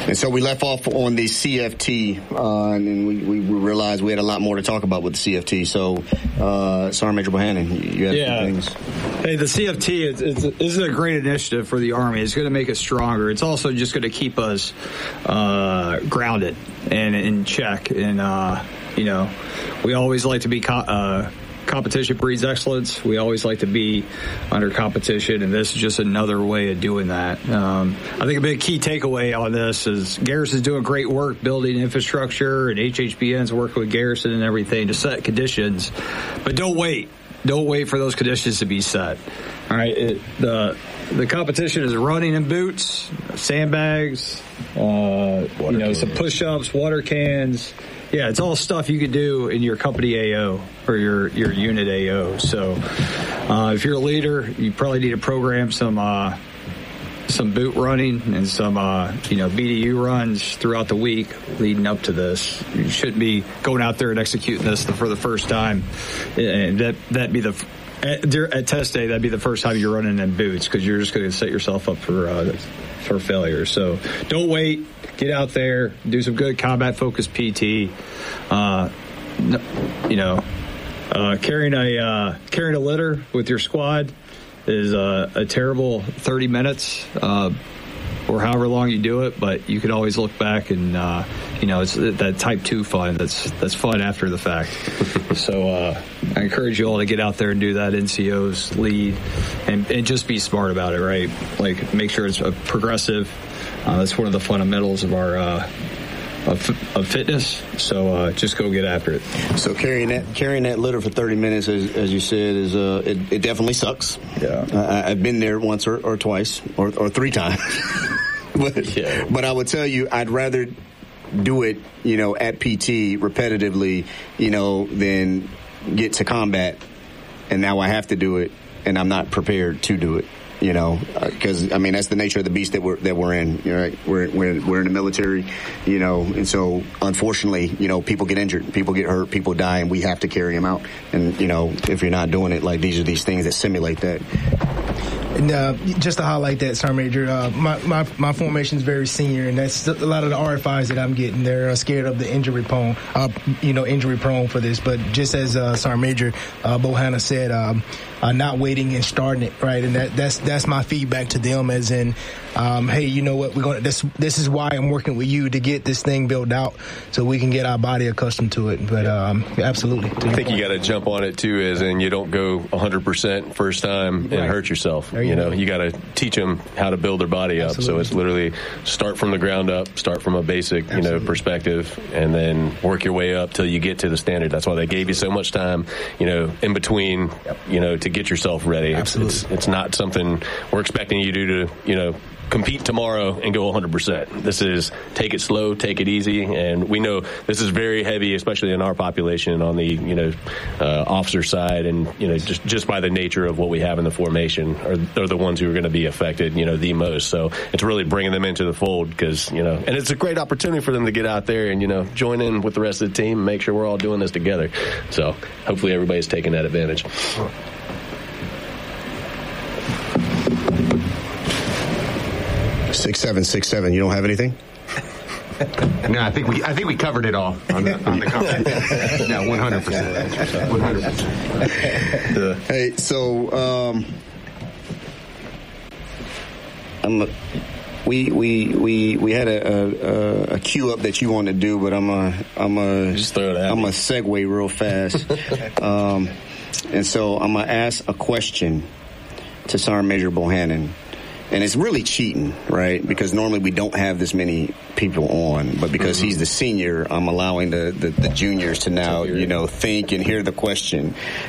And so we left off on the CFT, and we realized we had a lot more to talk about with the CFT. So, Sergeant Major Bohannon, you have some things. Hey, the CFT is a great initiative for the Army. It's going to make us stronger. It's also just going to keep us grounded and in check. And, we always like to be competition breeds excellence. We always like to be under competition, and this is just another way of doing that. I think a big key takeaway on this is Garrison's doing great work building infrastructure, and HHBN's working with Garrison and everything to set conditions. But don't wait. Don't wait for those conditions to be set. All right, the competition is running in boots, sandbags, some push-ups, water cans. Yeah, it's all stuff you could do in your company AO or your unit AO. So if you're a leader, you probably need to program some boot running and some BDU runs throughout the week leading up to this. You shouldn't be going out there and executing this for the first time. And that'd be at test day, that'd be the first time you're running in boots, because you're just going to set yourself up for failure. So don't wait. Get out there, do some good combat-focused PT. Carrying a litter with your squad is a terrible 30 minutes or however long you do it, but you can always look back and it's that type 2 fun that's fun after the fact. So I encourage you all to get out there and do that NCO's lead and just be smart about it, right? Like, make sure it's progressive. That's one of the fundamentals of our of fitness. So just go get after it. So carrying that litter for 30 minutes, as you said, is it definitely sucks. Yeah, I've been there once or twice or 3 times. But I would tell you, I'd rather do it, at PT repetitively, than get to combat and now I have to do it and I'm not prepared to do it. Because that's the nature of the beast that we're in. Right? We're in the military, and so unfortunately, people get injured, people get hurt, people die, and we have to carry them out. And if you're not doing it, like, these are these things that simulate that. And just to highlight that, Sergeant Major, my formation is very senior, and that's a lot of the RFIs that I'm getting. They're scared of the injury prone for this. But just as Sergeant Major Bohannon said, not waiting and starting it, right? And that's my feedback to them, as in, hey, you know what? This is why I'm working with you to get this thing built out, so we can get our body accustomed to it. But absolutely, I think you got to jump on it too, as in you don't go 100% first time and hurt yourself. You got to teach them how to build their body up. Absolutely. So it's literally start from the ground up, start from a basic, perspective, and then work your way up till you get to the standard. That's why they gave you so much time, in between, to get yourself ready. It's not something we're expecting you to compete tomorrow and go 100%. This is take it slow, take it easy, and we know this is very heavy, especially in our population on the officer side, and just by the nature of what we have in the formation are the ones who are going to be affected the most. So it's really bringing them into the fold, because and it's a great opportunity for them to get out there and join in with the rest of the team and make sure we're all doing this together. So hopefully everybody's taking that advantage. 6767. You don't have anything? No, I think we covered it all on the conference. No, 100%. 100%. Hey, so we had a queue up that you wanted to do, but I'm a segue real fast. And so I'm gonna ask a question to Sergeant Major Bohannon. And it's really cheating, right? Because normally we don't have this many people on, but because he's the senior, I'm allowing the juniors to now, think and hear the question.